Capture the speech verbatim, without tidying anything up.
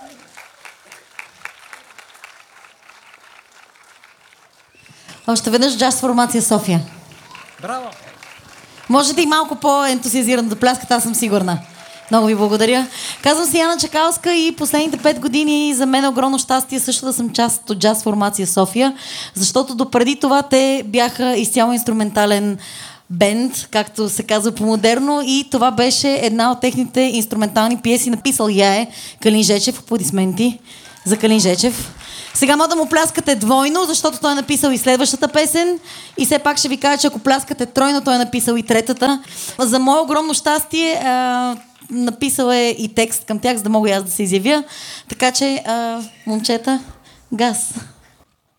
Още веднъж джаз формация София. Браво! Можете и малко по-ентусиазирано да пляскате, аз съм сигурна. Много ви благодаря. Казвам се Яна Чакалска и последните пет години за мен е огромно щастие също да съм част от джаз формация София, защото допреди това те бяха изцяло инструментален бенд, както се казва по-модерно, и това беше една от техните инструментални пиеси, написал я е Калин Жечев. Аплодисменти за Калин Жечев. Сега може да му пляскате двойно, защото той е написал и следващата песен. И все пак ще ви кажа, че ако пляскате тройно, той е написал и третата. За мое огромно щастие, а, написал е и текст към тях, за да мога и аз да се изявя. Така че, а, момчета, газ!